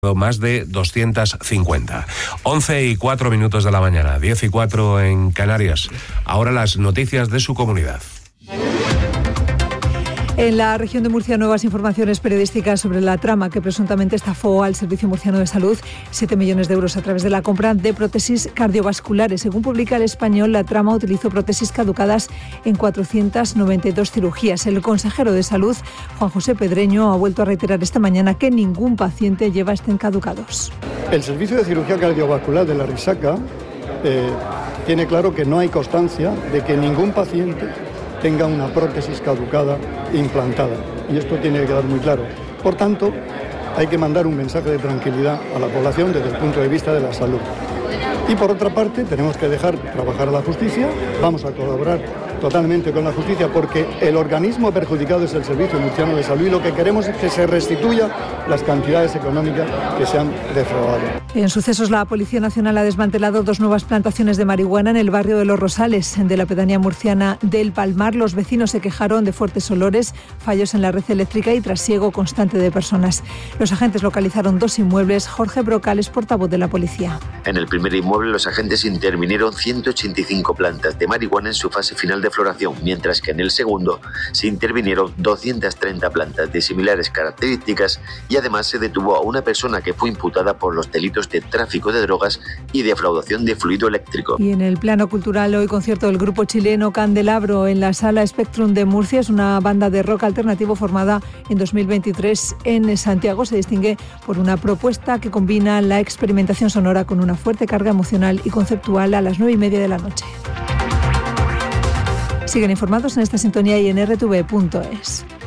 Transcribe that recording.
más de 250. 11:04 de la mañana, 10:04 en Canarias. Ahora las noticias de su comunidad. En la región de Murcia, nuevas informaciones periodísticas sobre la trama que presuntamente estafó al Servicio Murciano de Salud 7 millones de euros a través de la compra de prótesis cardiovasculares. Según publica El Español, la trama utilizó prótesis caducadas en 492 cirugías. El consejero de Salud, Juan José Pedreño, ha vuelto a reiterar esta mañana que ningún paciente lleva estén caducados. El Servicio de Cirugía Cardiovascular de la Risaca tiene claro que no hay constancia de que ningún paciente tenga una prótesis caducada implantada. Y esto tiene que quedar muy claro. Por tanto, hay que mandar un mensaje de tranquilidad a la población desde el punto de vista de la salud. Y por otra parte, tenemos que dejar trabajar a la justicia. Vamos a colaborar totalmente con la justicia porque el organismo perjudicado es el Servicio Murciano de Salud y lo que queremos es que se restituya las cantidades económicas que se han defraudado. En sucesos, la Policía Nacional ha desmantelado 2 nuevas plantaciones de marihuana en el barrio de Los Rosales, de la pedanía murciana del Palmar. Los vecinos se quejaron de fuertes olores, fallos en la red eléctrica y trasiego constante de personas. Los agentes localizaron 2 inmuebles. Jorge Brocal es portavoz de la policía. En el primer inmueble, los agentes intervinieron 185 plantas de marihuana en su fase final de floración, mientras que en el segundo se intervinieron 230 plantas de similares características y además se detuvo a una persona que fue imputada por los delitos de tráfico de drogas y defraudación de fluido eléctrico. Y en el plano cultural, hoy concierto del grupo chileno Candelabro en la Sala Spectrum de Murcia. Es una banda de rock alternativo formada en 2023 en Santiago. Se distingue por una propuesta que combina la experimentación sonora con una fuerte carga emocional y conceptual a las 9:30 de la noche. Siguen informados en esta sintonía y en rtv.es.